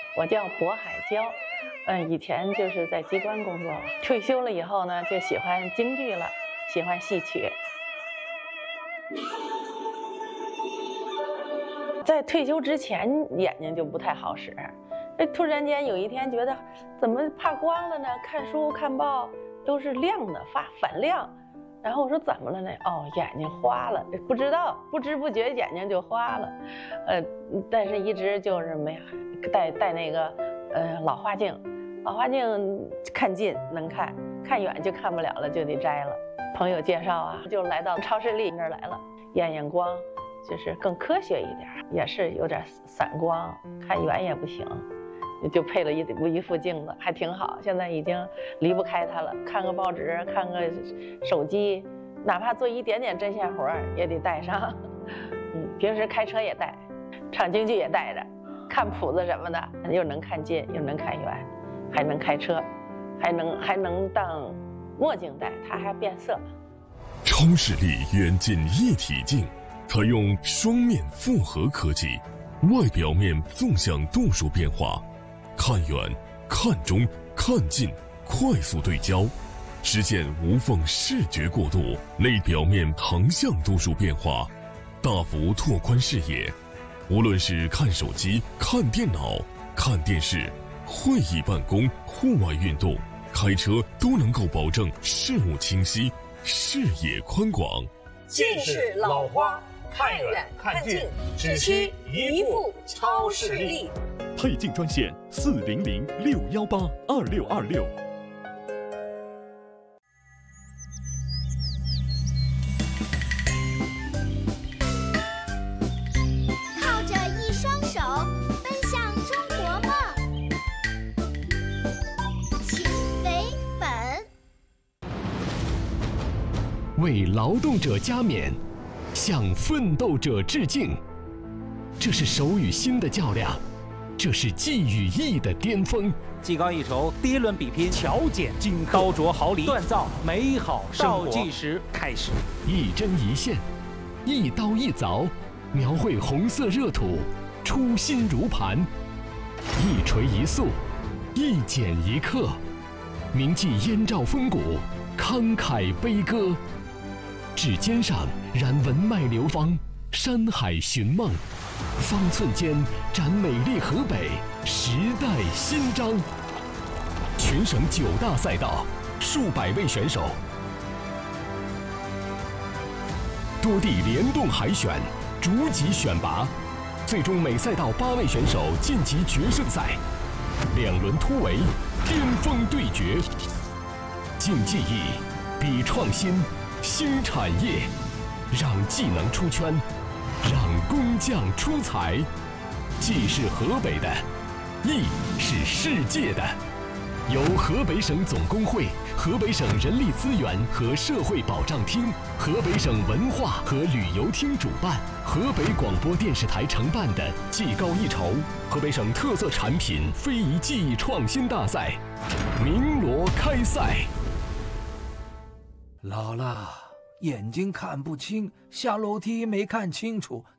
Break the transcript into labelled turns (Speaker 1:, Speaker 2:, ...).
Speaker 1: 我叫薄海娇，以前就是在机关工作，退休了以后呢，就喜欢京剧了，喜欢戏曲。在退休之前，眼睛就不太好使。突然间有一天觉得怎么怕光了呢？看书看报都是亮的，反亮。然后我说怎么了呢？哦，眼睛花了，不知道，不知不觉眼睛就花了。但是一直就是没戴那个老花镜，老花镜看近能看，看远就看不了了，就得摘了。朋友介绍啊，就来到超视力那儿来了，验光就是更科学一点，也是有点散光，看远也不行。就配了一副镜子，还挺好。现在已经离不开它了，看个报纸，看个手机，哪怕做一点点针线活也得带上。平时开车也带，唱京剧也带着，看谱子什么的，又能看近，又能看远，还能开车，还能当墨镜戴，它还变色。
Speaker 2: 超视力远近一体镜，采用双面复合科技，外表面纵向度数变化。看远、看中、看近，快速对焦，实现无缝视觉过渡；内表面横向度数变化，大幅拓宽视野。无论是看手机、看电脑、看电视、会议办公、户外运动、开车，都能够保证视物清晰、视野宽广。
Speaker 3: 近视老花，看远看近，只需一副超视力。
Speaker 4: 配镜专线400-618-2626。
Speaker 5: 靠着一双手奔向中国梦，请为本。
Speaker 6: 为劳动者加冕，向奋斗者致敬。这是手与心的较量。这是技与艺的巅峰，
Speaker 7: 技高一筹，第一轮比拼，巧剪金刻，刀琢毫厘，锻造美好生活。倒计时开始，
Speaker 6: 一针一线，一刀一凿，描绘红色热土，初心如磐；一锤一塑，一剪一刻，铭记燕赵风骨，慷慨悲歌。指尖上燃文脉流芳，山海寻梦。方寸间展美丽河北，时代新章。全省9大赛道，数百位选手，多地联动海选，逐级选拔，最终每赛道8位选手晋级决胜赛。2轮突围，巅峰对决。竞技艺，比创新，新产业，让技能出圈。让工匠出彩，技是河北的，艺是世界的。由河北省总工会、河北省人力资源和社会保障厅、河北省文化和旅游厅主办，河北广播电视台承办的技高一筹河北省特色产品非遗技艺创新大赛鸣锣开赛。
Speaker 8: 姥姥，眼睛看不清，下楼梯没看清楚，